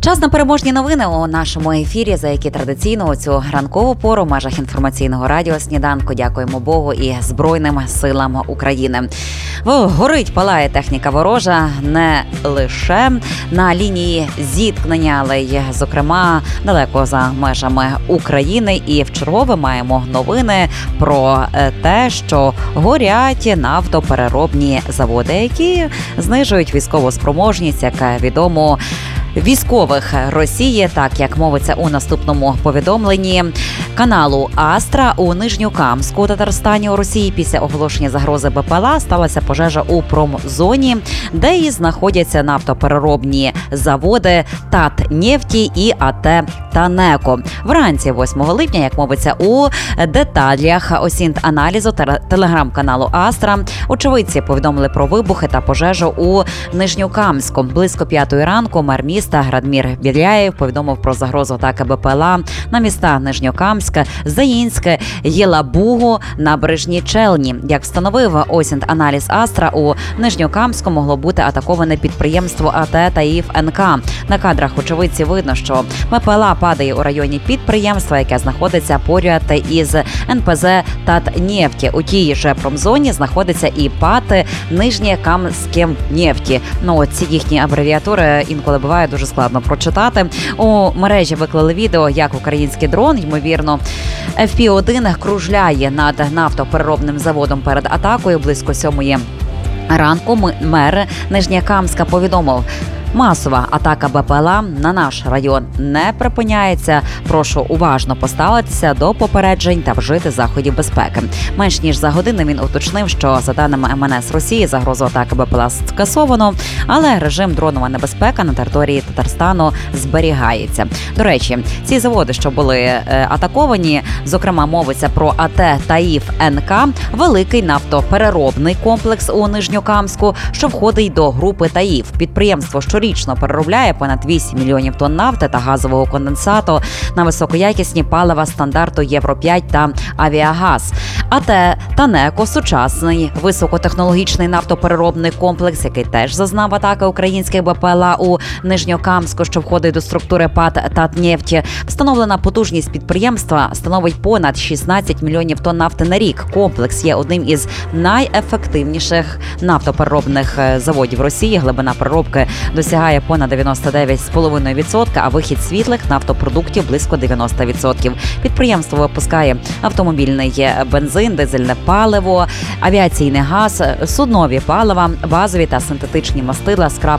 Час на переможні новини у нашому ефірі, за які традиційно у цю ранкову пору в межах інформаційного радіо «Сніданку». Дякуємо Богу і Збройним силам України. Горить, палає техніка ворожа не лише на лінії зіткнення, але й, зокрема, далеко за межами України. І вчергове маємо новини про те, що горять нафтопереробні заводи, які знижують військову спроможність, як відомо, військових Росії, так як мовиться у наступному повідомленні каналу Астра у Нижньокамську, Татарстані у Росії. Після оголошення загрози БПЛА сталася пожежа у промзоні, де і знаходяться нафтопереробні заводи Татнефті і АТ Танеко. Вранці 8 липня, як мовиться у деталях осінт-аналізу телеграм-каналу Астра, очевидці повідомили про вибухи та пожежу у Нижньокамську. Близько 5 ранку мер міста Радмір Біляєв повідомив про загрозу атаки БПЛА на міста Нижньокамськ, Заїнське, Єлабугу, Набережні Челні. Як встановив осінт-аналіз Астра, у Нижньокамську могло бути атаковане підприємство АТ Таїф НК. На кадрах очевидці видно, що БПЛА падає у районі підприємства, яке знаходиться поряд із НПЗ Татнефті. У тій же промзоні знаходиться і ПАТ Нижньокамськнефті. Ці їхні абревіатури інколи буває дуже складно прочитати. У мережі виклали відео, як український дрон, ймовірно, FP-1 кружляє над нафтопереробним заводом перед атакою. Близько 7 ранку мер Нижньокамська повідомив: масова атака БПЛА на наш район не припиняється. Прошу уважно поставитися до попереджень та вжити заходів безпеки. Менш ніж за годину він уточнив, що за даними МНС Росії загрозу атаки БПЛА скасовано, але режим дронова небезпека на території Татарстану зберігається. До речі, ці заводи, що були атаковані, зокрема мовиться про АТ Таїф НК, великий нафтопереробний комплекс у Нижньокамську, що входить до групи Таїф. Підприємство щорічно переробляє понад 8 мільйонів тонн нафти та газового конденсату на високоякісні палива стандарту Євро-5 та авіагаз. АТ Танеко – сучасний високотехнологічний нафтопереробний комплекс, який теж зазнав атаки українських БПЛА у Нижньокамську, що входить до структури ПАТ Татнефті. Встановлена потужність підприємства становить понад 16 мільйонів тонн нафти на рік. Комплекс є одним із найефективніших нафтопереробних заводів Росії. Глибина переробки досягає понад 99,5%, а вихід світлих нафтопродуктів близько 90%. Підприємство випускає автомобільний бензин, дизельне паливо, авіаційний газ, суднові палива, базові та синтетичні мастила, скрап